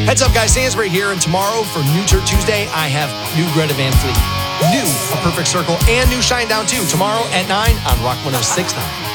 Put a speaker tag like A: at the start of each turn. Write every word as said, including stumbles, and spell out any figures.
A: Heads up, guys. Stansbury here, and tomorrow for New Church Tuesday, I have new Greta Van Fleet, new A Perfect Circle, and new Shinedown two tomorrow at nine on Rock one oh six point nine.